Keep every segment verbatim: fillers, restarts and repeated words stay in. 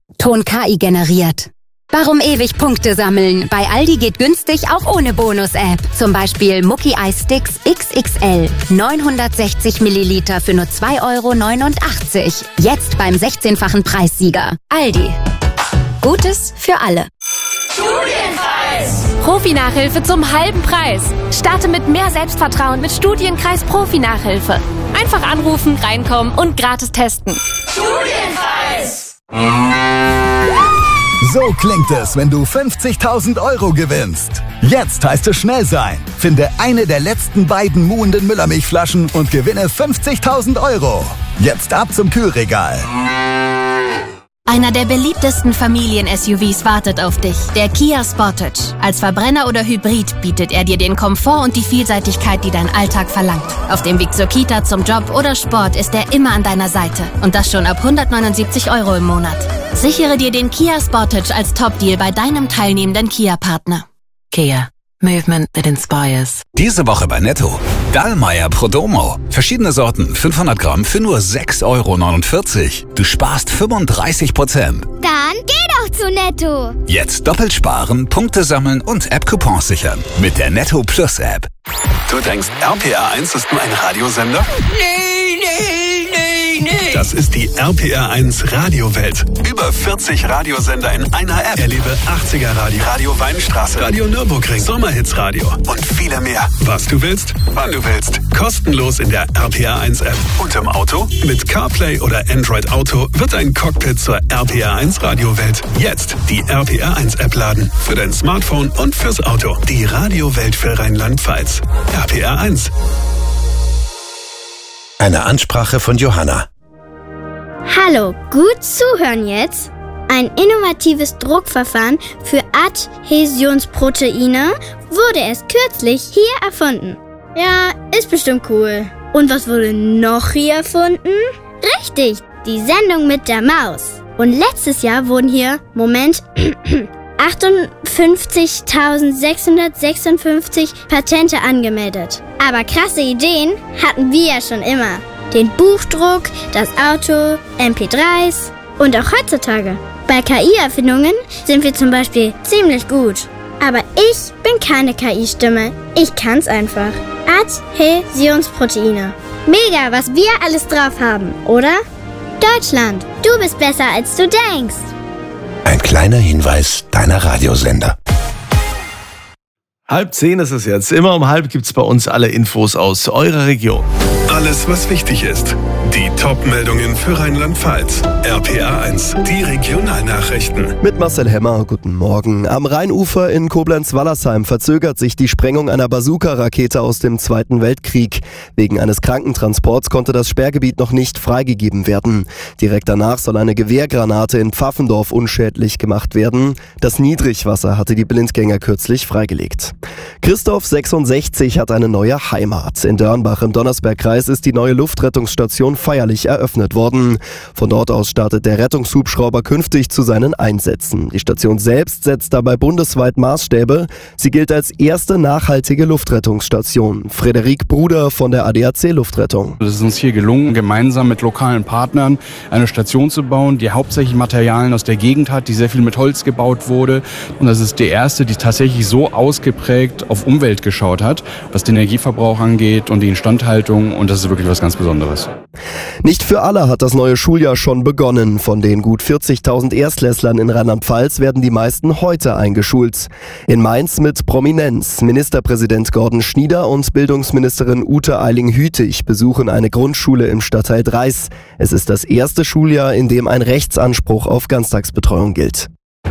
Ton K I generiert. Warum ewig Punkte sammeln? Bei Aldi geht günstig auch ohne Bonus-App. Zum Beispiel Mucki Eis Sticks X X L. neunhundertsechzig Milliliter für nur zwei Euro neunundachtzig. Jetzt beim sechzehnfachen Preissieger. Aldi. Gutes für alle. Studienkreis! Profi-Nachhilfe zum halben Preis. Starte mit mehr Selbstvertrauen mit Studienkreis Profi-Nachhilfe. Einfach anrufen, reinkommen und gratis testen. Studienkreis! So klingt es, wenn du fünfzigtausend Euro gewinnst. Jetzt heißt es schnell sein. Finde eine der letzten beiden muhenden Müllermilchflaschen und gewinne fünfzigtausend Euro. Jetzt ab zum Kühlregal. Einer der beliebtesten Familien-S U Vs wartet auf dich, der Kia Sportage. Als Verbrenner oder Hybrid bietet er dir den Komfort und die Vielseitigkeit, die dein Alltag verlangt. Auf dem Weg zur Kita, zum Job oder Sport ist er immer an deiner Seite. Und das schon ab hundertneunundsiebzig Euro im Monat. Sichere dir den Kia Sportage als Top-Deal bei deinem teilnehmenden Kia-Partner. Kia. Movement that inspires. Diese Woche bei Netto. Dallmayr Prodomo. Verschiedene Sorten, fünfhundert Gramm für nur sechs Euro neunundvierzig. Du sparst fünfunddreißig Prozent. Dann geh doch zu Netto. Jetzt doppelt sparen, Punkte sammeln und App-Coupons sichern. Mit der Netto Plus App. Du denkst, R P R eins ist nur ein Radiosender? Nee, nee, nee, nee. Das ist die R P R eins Radiowelt. Über vierzig Radiosender in einer App. Erlebe achtziger Radio, Radio Weinstraße, Radio Nürburgring, Sommerhitsradio und viele mehr. Was du willst, wann du willst. Kostenlos in der R P R eins App. Und im Auto? Mit CarPlay oder Android Auto wird ein Cockpit zur R P R eins Radiowelt. Jetzt die R P R eins App laden. Für dein Smartphone und fürs Auto. Die Radiowelt für Rheinland-Pfalz. R P R eins. Eine Ansprache von Johanna. Hallo, gut zuhören jetzt. Ein innovatives Druckverfahren für Adhäsionsproteine wurde erst kürzlich hier erfunden. Ja, ist bestimmt cool. Und was wurde noch hier erfunden? Richtig, die Sendung mit der Maus. Und letztes Jahr wurden hier, Moment, achtundfünfzigtausendsechshundertsechsundfünfzig Patente angemeldet. Aber krasse Ideen hatten wir ja schon immer. Den Buchdruck, das Auto, M P dreis und auch heutzutage. Bei K I-Erfindungen sind wir zum Beispiel ziemlich gut. Aber ich bin keine K I-Stimme. Ich kann's einfach. Adhäsionsproteine. Mega, was wir alles drauf haben, oder? Deutschland, du bist besser, als du denkst. Ein kleiner Hinweis deiner Radiosender. Halb zehn ist es jetzt. Immer um halb gibt's bei uns alle Infos aus eurer Region. Alles, was wichtig ist. Die Top-Meldungen für Rheinland-Pfalz. R P R eins, die Regionalnachrichten. Mit Marcel Hemmer, guten Morgen. Am Rheinufer in Koblenz-Wallersheim verzögert sich die Sprengung einer Bazooka-Rakete aus dem Zweiten Weltkrieg. Wegen eines Krankentransports konnte das Sperrgebiet noch nicht freigegeben werden. Direkt danach soll eine Gewehrgranate in Pfaffendorf unschädlich gemacht werden. Das Niedrigwasser hatte die Blindgänger kürzlich freigelegt. Christoph, sechsundsechzig, hat eine neue Heimat. In Dörnbach im Donnersbergkreis ist die neue Luftrettungsstation feierlich eröffnet worden. Von dort aus startet der Rettungshubschrauber künftig zu seinen Einsätzen. Die Station selbst setzt dabei bundesweit Maßstäbe. Sie gilt als erste nachhaltige Luftrettungsstation. Frederik Bruder von der A D A C Luftrettung. Es ist uns hier gelungen, gemeinsam mit lokalen Partnern eine Station zu bauen, die hauptsächlich Materialien aus der Gegend hat, die sehr viel mit Holz gebaut wurde. Und das ist die erste, die tatsächlich so ausgeprägt auf Umwelt geschaut hat, was den Energieverbrauch angeht und die Instandhaltung. Und das ist wirklich was ganz Besonderes. Nicht für alle hat das neue Schuljahr schon begonnen. Von den gut vierzigtausend Erstklässlern in Rheinland-Pfalz werden die meisten heute eingeschult. In Mainz mit Prominenz. Ministerpräsident Gordon Schnieder und Bildungsministerin Ute Eiling-Hütig besuchen eine Grundschule im Stadtteil Dreis. Es ist das erste Schuljahr, in dem ein Rechtsanspruch auf Ganztagsbetreuung gilt.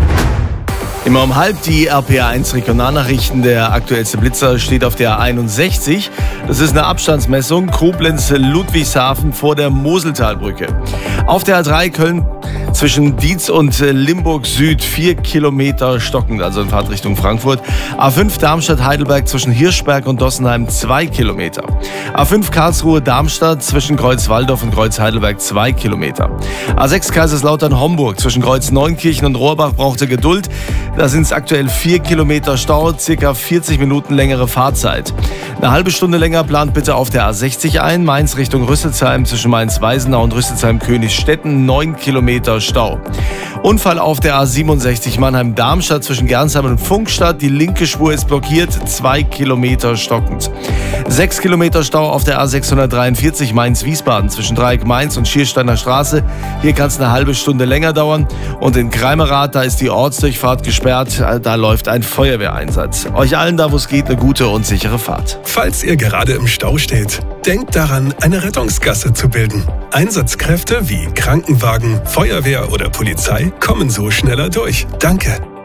Immer um halb die R P R eins Regionalnachrichten. Der aktuellste Blitzer steht auf der einundsechzig. Das ist eine Abstandsmessung. Koblenz-Ludwigshafen vor der Moseltalbrücke. Auf der A drei Köln zwischen Dietz und Limburg Süd vier Kilometer stockend, also in Fahrtrichtung Frankfurt. A fünf Darmstadt-Heidelberg zwischen Hirschberg und Dossenheim zwei Kilometer. A fünf Karlsruhe-Darmstadt zwischen Kreuz-Walldorf und Kreuz-Heidelberg zwei Kilometer. A sechs Kaiserslautern-Homburg zwischen Kreuz-Neunkirchen und Rohrbach brauchte Geduld. Da sind es aktuell vier Kilometer Stau, circa vierzig Minuten längere Fahrzeit. Eine halbe Stunde länger plant bitte auf der A sechzig ein, Mainz Richtung Rüsselsheim zwischen Mainz-Weisenau und Rüsselsheim-Königsstetten neun Kilometer Stau. Unfall auf der A siebenundsechzig Mannheim-Darmstadt zwischen Gernsheim und Funkstadt. Die linke Spur ist blockiert, zwei Kilometer stockend. Sechs Kilometer Stau auf der A sechshundertdreiundvierzig Mainz-Wiesbaden zwischen Dreieck Mainz und Schiersteiner Straße. Hier kann es eine halbe Stunde länger dauern. Und in Greimerath, da ist die Ortsdurchfahrt gesperrt. Da läuft ein Feuerwehreinsatz. Euch allen da, wo es geht, eine gute und sichere Fahrt. Falls ihr gerade im Stau steht, denkt daran, eine Rettungsgasse zu bilden. Einsatzkräfte wie Krankenwagen, Feuerwehr oder Polizei kommen so schneller durch. Danke.